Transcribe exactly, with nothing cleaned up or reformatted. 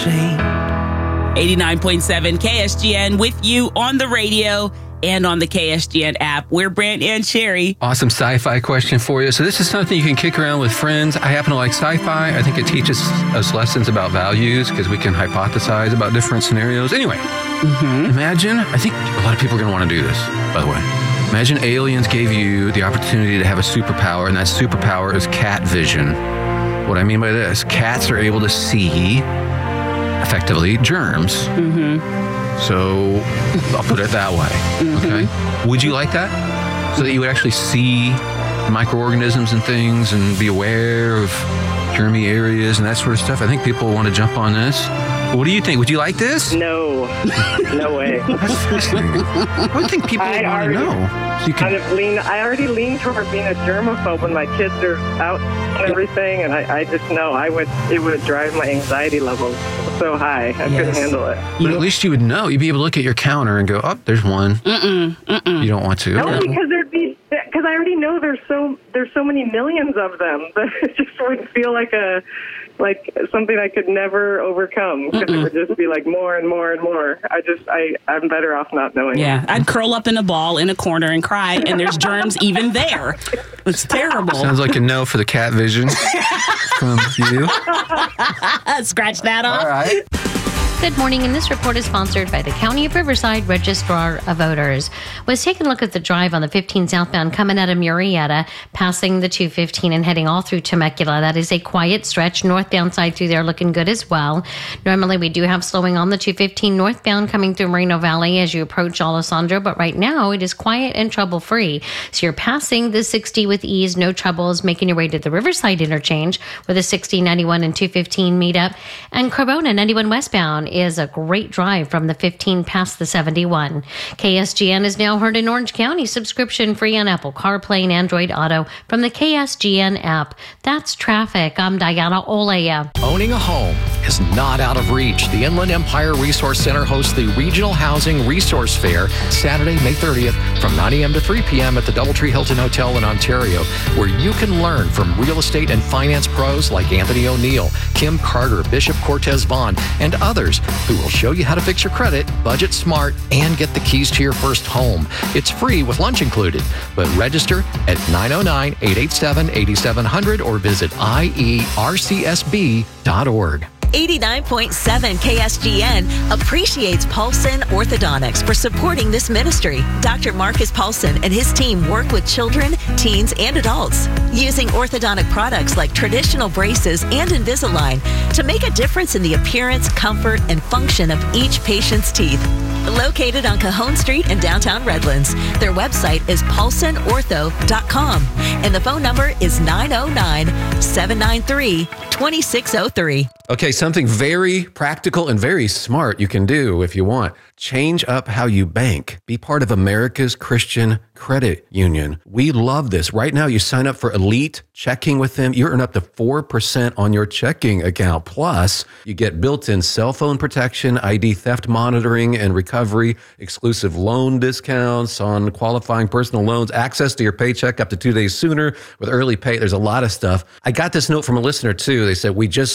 eighty-nine point seven K S G N with you on the radio and on the K S G N app. We're Brant and Sherry. Awesome sci-fi question for you. So this is something you can kick around with friends. I happen to like sci-fi. I think it teaches us lessons about values because we can hypothesize about different scenarios. Anyway, mm-hmm. Imagine, I think a lot of people are going to want to do this, by the way. Imagine aliens gave you the opportunity to have a superpower, and that superpower is cat vision. What I mean by this, cats are able to see, effectively, germs. Mm-hmm. So I'll put it that way, mm-hmm. Okay? Would you like that? So that you would actually see microorganisms and things and be aware of germy areas and that sort of stuff? I think people want to jump on this. What do you think? Would you like this? No. No way. That's fascinating. I would think people would want to know. So you can... kind of lean, I already lean toward being a germaphobe when my kids are out and everything, and I, I just know I would. It would drive my anxiety levels so high. I yes. couldn't handle it. But at least you would know. You'd be able to look at your counter and go, oh, there's one. Mm-mm, mm-mm. You don't want to. No, okay. because there'd be, because I already know there's so there's so many millions of them that it just would feel like a like something I could never overcome because it would just be like more and more and more. I just, I, I'm better off not knowing. Yeah, I'd curl up in a ball in a corner and cry, and there's germs even there. It's terrible. Sounds like a no for the cat vision from you. Scratch that off. All right. Good morning, and this report is sponsored by the County of Riverside Registrar of Voters. Was taking a look at the drive on the fifteen southbound coming out of Murrieta, passing the two fifteen and heading all through Temecula. That is a quiet stretch. Northbound side through there looking good as well. Normally we do have slowing on the two fifteen northbound coming through Moreno Valley as you approach Alessandro, but right now it is quiet and trouble-free. So you're passing the sixty with ease, no troubles, making your way to the Riverside interchange where the sixty, ninety-one, and two fifteen meet up. And Corona ninety-one westbound is a great drive from the fifteen past the seventy-one. K S G N is now heard in Orange County, subscription free on Apple CarPlay and Android Auto from the K S G N app. That's traffic. I'm Diana Olea. Owning a home is not out of reach. The Inland Empire Resource Center hosts the Regional Housing Resource Fair Saturday, May thirtieth from nine a.m. to three p.m. at the Doubletree Hilton Hotel in Ontario, where you can learn from real estate and finance pros like Anthony O'Neill, Kim Carter, Bishop Cortez Vaughn, and others who will show you how to fix your credit, budget smart, and get the keys to your first home. It's free with lunch included, but register at nine oh nine, eight eight seven, eight seven zero zero or visit I E R C S B dot org. eighty-nine point seven K S G N appreciates Paulson Orthodontics for supporting this ministry. Doctor Marcus Paulson and his team work with children, teens, and adults using orthodontic products like traditional braces and Invisalign to make a difference in the appearance, comfort, and function of each patient's teeth. Located on Cajon Street in downtown Redlands, their website is paulson ortho dot com and the phone number is nine oh nine, seven nine three, two six oh three. Okay, something very practical and very smart you can do if you want. Change up how you bank. Be part of America's Christian Credit Union. We love this. Right now, you sign up for Elite Checking with them. You earn up to four percent on your checking account. Plus, you get built-in cell phone protection, I D theft monitoring and recovery, exclusive loan discounts on qualifying personal loans, access to your paycheck up to two days sooner with early pay. There's a lot of stuff. I got this note from a listener, too. They said, we just